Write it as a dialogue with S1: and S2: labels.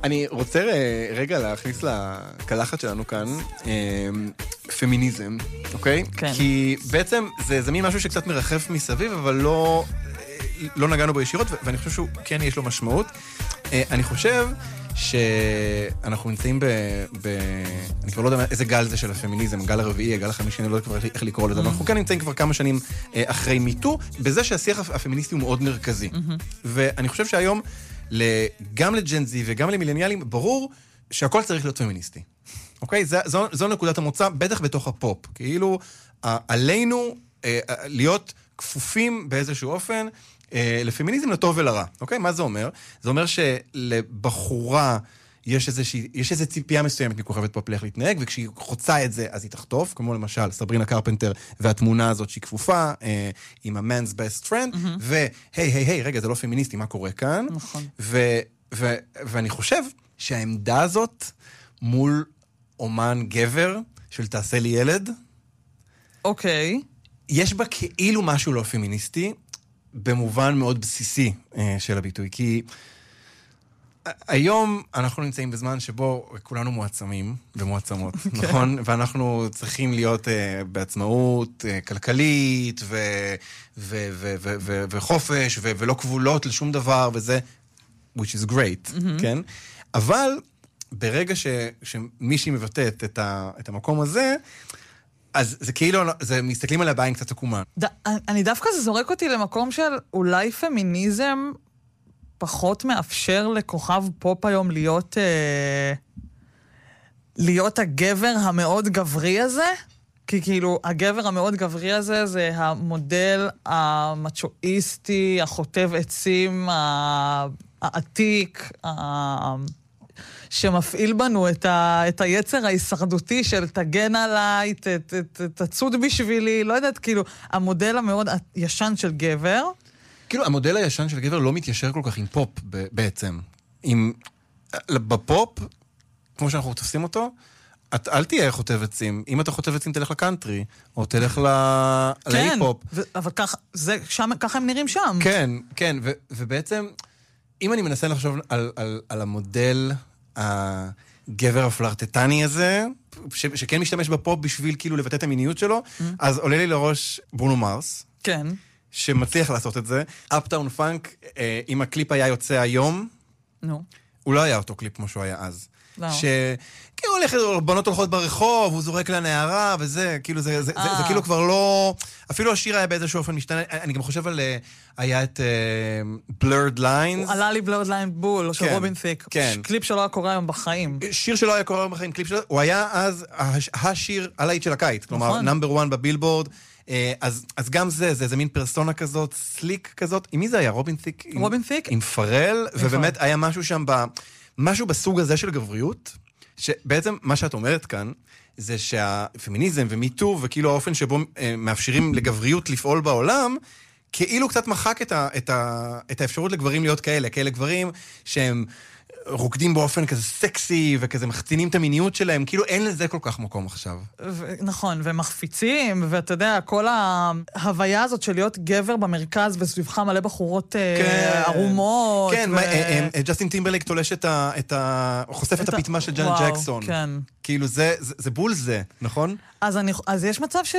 S1: אני רוצה רגע להכניס לקלחת שלנו כאן, פמיניזם, אוקיי?
S2: כן.
S1: כי בעצם זה מין משהו שקצת מרחף מסביב, אבל לא נגענו בו ישירות, ואני חושב שהוא כן יש לו משמעות. אני חושב שאנחנו נמצאים אני כבר לא יודע איזה גל זה של הפמיניזם, גל הרביעי, גל החמישי, אני לא יודע כבר איך לקרוא לזה, אבל אנחנו כן נמצאים כבר כמה שנים אחרי מיטו, בזה שהשיח הפמיניסטי הוא מאוד מרכזי. ואני חושב שהיום, גם לג'ן זי וגם למילניאלים, ברור שהכל צריך להיות פמיניסטי. אוקיי? זו נקודת המוצא, בטח בתוך הפופ. כאילו, עלינו להיות כפופים באיזשהו אופן, לפמיניזם לטוב ולרע. אוקיי? מה זה אומר? זה אומר שלבחורה יש איזו ציפייה מסוימת מכוכבת פופ איך להתנהג, וכשהיא חוצה את זה, אז היא תחטוף, כמו למשל סברינה קרפנטר והתמונה הזאת שהיא כפופה, עם ה-man's best friend, והי, רגע, זה לא פמיניסטי, מה קורה כאן?
S2: נכון.
S1: ואני חושב שהעמדה הזאת מול אומן גבר של תעשה לי ילד,
S2: אוקיי.
S1: יש בה כאילו משהו לא פמיניסטי, במובן מאוד בסיסי של הביטוי, כי היום אנחנו נמצאים בזמן שבו כולנו מועצמים ומועצמות, נכון? ואנחנו צריכים להיות בעצמאות כלכלית וחופש ולא כבולות לשום דבר, וזה, which is great, כן? אבל ברגע שמישהי מבטאת את המקום הזה, אז זה כאילו, מסתכלים עליה בעין קצת עקומה.
S2: אני דווקא זה זורק אותי למקום של אולי פמיניזם פחות מאפשר לכוכב פופ היום להיות הגבר המאוד גברי הזה, כי כאילו הגבר המאוד גברי הזה זה המודל המצ'ואיסטי, החוטב עצים, העתיק, שמפעיל בנו את היצר ההישרדותי של תגן עליי, תצוד בשבילי, לא יודעת, כאילו, המודל המאוד ישן של גבר.
S1: כאילו, המודל הישן של גבר לא מתיישר כל כך עם פופ בעצם. בפופ, כמו שאנחנו תופסים אותו, אל תהיה חוטב עצים. אם אתה חוטב עצים, תלך לקאנטרי, או תלך להיפ-הופ.
S2: כן, אבל ככה הם נראים שם.
S1: כן, כן, ובעצם, אם אני מנסה לחשוב על המודל הגבר הפלרטטני הזה, שכן משתמש בפופ בשביל כאילו לבטא את המיניות שלו, אז עולה לי לראש ברונו מרס.
S2: כן.
S1: שמצליח לעשות את זה. אפטאון פאנק, אם הקליפ היה יוצא היום, הוא לא היה אותו קליפ כמו שהוא היה אז. שכאילו בנות הולכות ברחוב, הוא זורק לנערה, וזה, כאילו זה כאילו כבר לא, אפילו השיר היה באיזשהו אופן משתנה, אני גם חושב על, היה את Blurred Lines.
S2: עלה לי Blurred Line Bull, של רובין ת'יק. קליפ שלא היה קורה היום בחיים.
S1: שיר שלא היה קורה היום בחיים, קליפ שלו, הוא היה אז השיר הלהיט של הקיץ, כלומר, נאמבר 1 בבילבורד, אז גם זה מין פרסונה כזאת, סליק כזאת, עם מי זה היה? רובין ת'יק?
S2: רובין ת'יק?
S1: עם פרל, ובאמת היה משהו שם משהו בסוג הזה של גבריות, שבעצם מה שאת אומרת כאן, זה שהפמיניזם ומיטו, וכאילו האופן שבו מאפשרים לגבריות לפעול בעולם, כאילו קצת מחק את האפשרות לגברים להיות כאלה גברים שהם רוקדים באופן כזה סקסי, וכזה מחצינים את המיניות שלהם, כאילו אין לזה כל כך מקום עכשיו.
S2: נכון, ומחפיצים, ואתה יודע, כל ההוויה הזאת של להיות גבר במרכז, וסביבך מלא בחורות ערומות.
S1: כן, ג'סטין טימברלייק תולש חושף את הפתמה של ג'אנט ג'קסון. כאילו זה בול זה, נכון?
S2: אז יש מצב